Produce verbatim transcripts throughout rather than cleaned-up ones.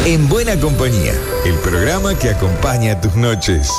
En Buena Compañía, el programa que acompaña tus noches.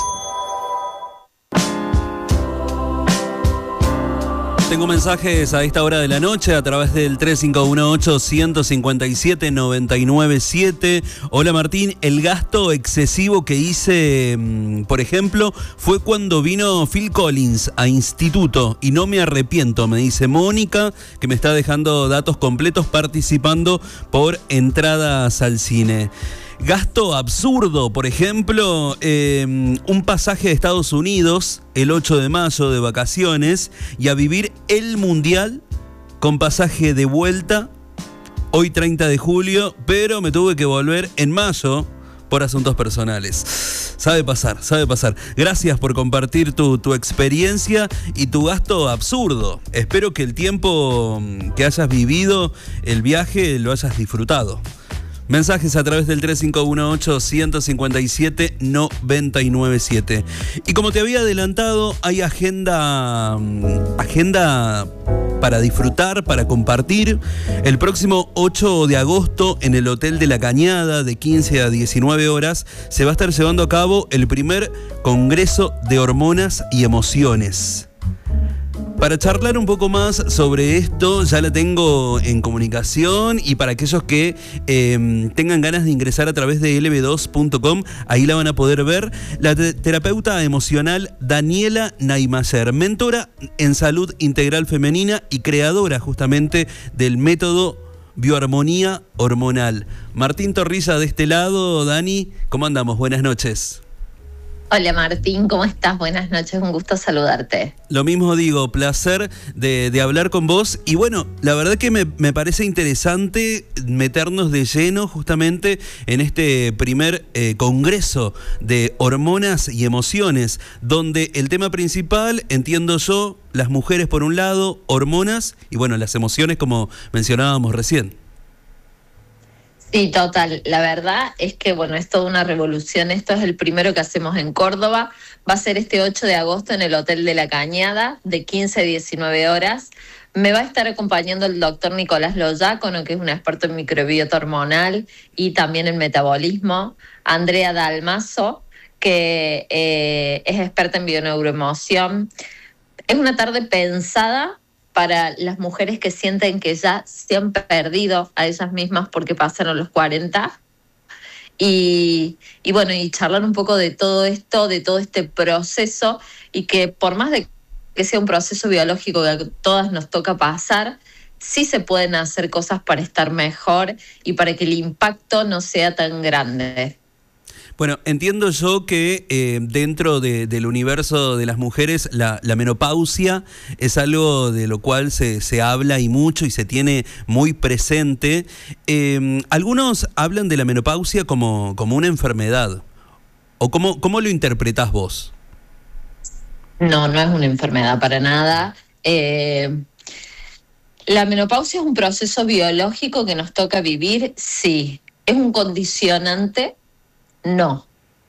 Tengo mensajes a esta hora de la noche a través del tres cinco uno ocho, uno cinco siete, nueve nueve siete. Hola Martín, el gasto excesivo que hice, por ejemplo, fue cuando vino Phil Collins a Instituto y no me arrepiento, me dice Mónica, que me está dejando datos completos participando por entradas al cine. Gasto absurdo, por ejemplo, eh, un pasaje a Estados Unidos el ocho de mayo de vacaciones y a vivir el Mundial con pasaje de vuelta hoy treinta de julio, pero me tuve que volver en mayo por asuntos personales. Sabe pasar, sabe pasar. Gracias por compartir tu, tu experiencia y tu gasto absurdo. Espero que el tiempo que hayas vivido el viaje lo hayas disfrutado. Mensajes a través del tres cinco uno ocho, uno cinco siete, nueve nueve siete. Y como te había adelantado, hay agenda, agenda para disfrutar, para compartir. El próximo ocho de agosto en el Hotel de la Cañada, de quince a diecinueve horas, se va a estar llevando a cabo el primer Congreso de Hormonas y Emociones. Para charlar un poco más sobre esto, ya la tengo en comunicación, y para aquellos que eh, tengan ganas de ingresar a través de L B dos punto com, ahí la van a poder ver, la te- terapeuta emocional Daniela Naimayer, mentora en salud integral femenina y creadora justamente del método Bioarmonía Hormonal. Martín Torrilla de este lado. Dani, ¿cómo andamos? Buenas noches. Hola Martín, ¿cómo estás? Buenas noches, un gusto saludarte. Lo mismo digo, placer de, de hablar con vos. Y bueno, la verdad que me, me parece interesante meternos de lleno justamente en este primer eh, congreso de hormonas y emociones, donde el tema principal, entiendo yo, las mujeres por un lado, hormonas y bueno, las emociones como mencionábamos recién. Sí, total. La verdad es que, bueno, es toda una revolución. Esto es el primero que hacemos en Córdoba. Va a ser este ocho de agosto en el Hotel de la Cañada, de quince a diecinueve horas. Me va a estar acompañando el doctor Nicolás Loyácono, que es un experto en microbiota hormonal y también en metabolismo. Andrea Dalmazo, que eh, es experta en bioneuroemoción. Es una tarde pensada para las mujeres que sienten que ya se han perdido a ellas mismas porque pasaron los cuarenta. Y, y bueno, y charlar un poco de todo esto, de todo este proceso, y que por más de que sea un proceso biológico que a todas nos toca pasar, sí se pueden hacer cosas para estar mejor y para que el impacto no sea tan grande. Bueno, entiendo yo que eh, dentro de, del universo de las mujeres la, la menopausia es algo de lo cual se, se habla y mucho y se tiene muy presente. Eh, algunos hablan de la menopausia como, como una enfermedad. ¿O cómo, cómo lo interpretás vos? No, no es una enfermedad para nada. Eh, la menopausia es un proceso biológico que nos toca vivir, sí. ¿Es un condicionante? No.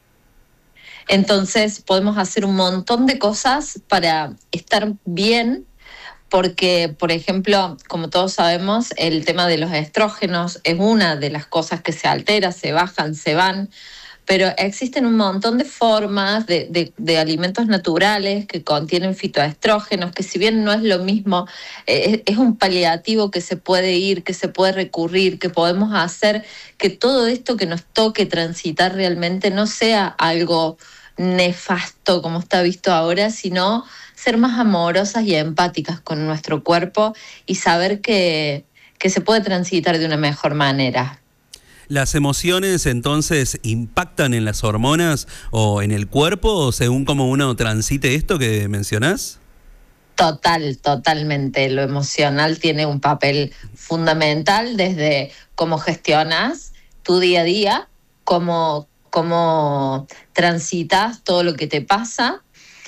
Entonces podemos hacer un montón de cosas para estar bien, porque, por ejemplo, como todos sabemos, el tema de los estrógenos es una de las cosas que se altera, se bajan, se van, pero existen un montón de formas de, de, de alimentos naturales que contienen fitoestrógenos, que si bien no es lo mismo, eh, es un paliativo que se puede ir, que se puede recurrir, que podemos hacer que todo esto que nos toque transitar realmente no sea algo nefasto como está visto ahora, sino ser más amorosas y empáticas con nuestro cuerpo y saber que, que se puede transitar de una mejor manera. ¿Las emociones entonces impactan en las hormonas o en el cuerpo según cómo uno transite esto que mencionás? Total, totalmente. Lo emocional tiene un papel fundamental desde cómo gestionas tu día a día, cómo, cómo transitas todo lo que te pasa.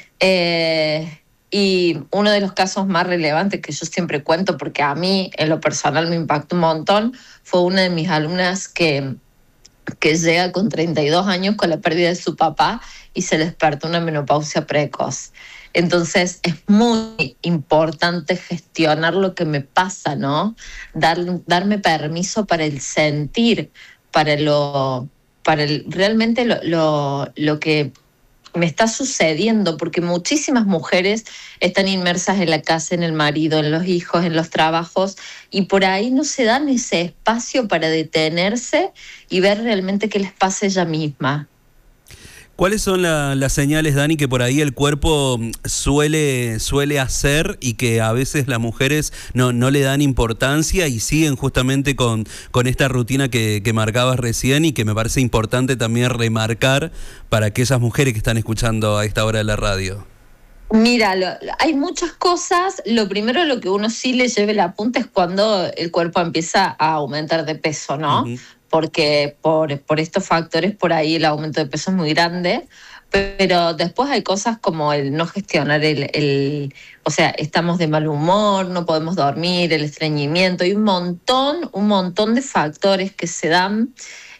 Eh, y uno de los casos más relevantes que yo siempre cuento, porque a mí en lo personal me impactó un montón, fue una de mis alumnas que, que llega con treinta y dos años con la pérdida de su papá y se le despertó una menopausia precoz. Entonces es muy importante gestionar lo que me pasa, ¿no? Dar, darme permiso para el sentir, para lo, para el, realmente lo, lo, lo que me está sucediendo, porque muchísimas mujeres están inmersas en la casa, en el marido, en los hijos, en los trabajos, y por ahí no se dan ese espacio para detenerse y ver realmente qué les pasa a ella misma. ¿Cuáles son la, las señales, Dani, que por ahí el cuerpo suele, suele hacer y que a veces las mujeres no, no le dan importancia y siguen justamente con, con esta rutina que, que marcabas recién y que me parece importante también remarcar para aquellas mujeres que están escuchando a esta hora de la radio? Mira, lo, hay muchas cosas. Lo primero, lo que uno sí le lleve la punta es cuando el cuerpo empieza a aumentar de peso, ¿no? Uh-huh. Porque por, por estos factores por ahí el aumento de peso es muy grande, pero después hay cosas como el no gestionar el, el o sea, estamos de mal humor, no podemos dormir, el estreñimiento, hay un montón, un montón de factores que se dan,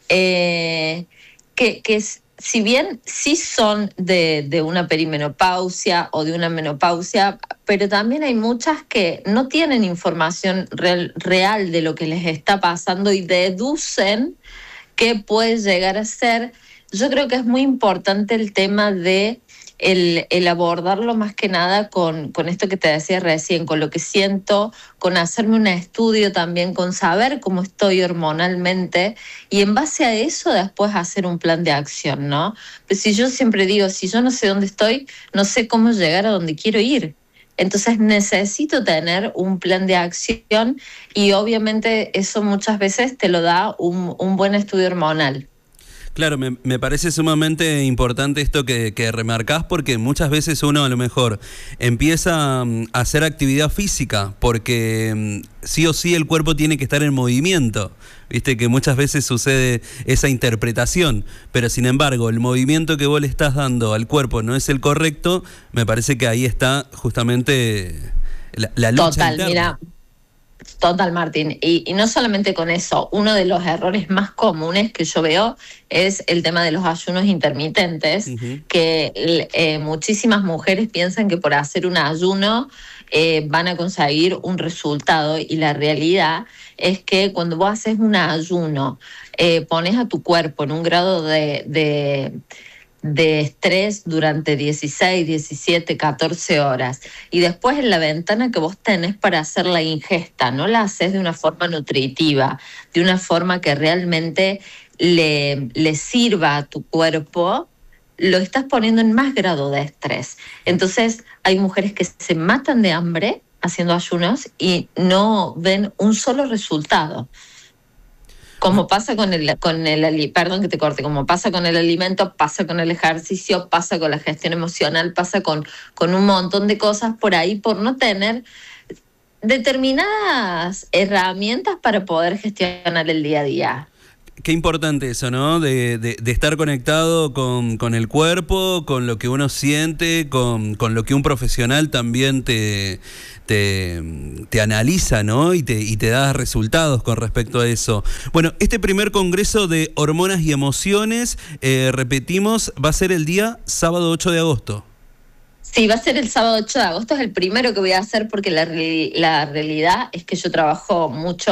eh, que, que si bien sí son de, de una perimenopausia o de una menopausia, pero también hay muchas que no tienen información real, real de lo que les está pasando y deducen que puede llegar a ser. Yo creo que es muy importante el tema de el, el abordarlo más que nada con, con esto que te decía recién, con lo que siento, con hacerme un estudio también, con saber cómo estoy hormonalmente y en base a eso después hacer un plan de acción, ¿no? Pues si yo siempre digo, si yo no sé dónde estoy, no sé cómo llegar a donde quiero ir. Entonces necesito tener un plan de acción y obviamente eso muchas veces te lo da un, un buen estudio hormonal. Claro, me, me parece sumamente importante esto que, que remarcás porque muchas veces uno a lo mejor empieza a hacer actividad física porque sí o sí el cuerpo tiene que estar en movimiento. Viste que muchas veces sucede esa interpretación, pero sin embargo el movimiento que vos le estás dando al cuerpo no es el correcto, me parece que ahí está justamente la, la lucha Total, interna. Mira. Total, Martín. Y, y no solamente con eso, uno de los errores más comunes que yo veo es el tema de los ayunos intermitentes, uh-huh. que eh, muchísimas mujeres piensan que por hacer un ayuno eh, van a conseguir un resultado y la realidad es que cuando vos haces un ayuno, eh, pones a tu cuerpo en un grado de... de de estrés durante dieciséis, diecisiete, catorce horas y después en la ventana que vos tenés para hacer la ingesta, no la haces de una forma nutritiva, de una forma que realmente le, le sirva a tu cuerpo, lo estás poniendo en más grado de estrés. Entonces hay mujeres que se matan de hambre haciendo ayunos y no ven un solo resultado. Como pasa con el, con el, perdón que te corte, como pasa con el alimento, pasa con el ejercicio, pasa con la gestión emocional, pasa con, con un montón de cosas por ahí, por no tener determinadas herramientas para poder gestionar el día a día. Qué importante eso, ¿no? De, de, de estar conectado con, con el cuerpo, con lo que uno siente, con, con lo que un profesional también te, te, te analiza, ¿no? Y te, y te da resultados con respecto a eso. Bueno, este primer congreso de hormonas y emociones, eh, repetimos, va a ser el día sábado ocho de agosto. Sí, va a ser el sábado ocho de agosto, es el primero que voy a hacer porque la, la realidad es que yo trabajo mucho